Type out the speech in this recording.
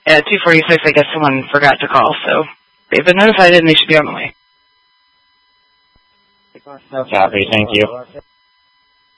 At 2:46, I guess someone forgot to call, so they've been notified and they should be on the way. No copy, thank you.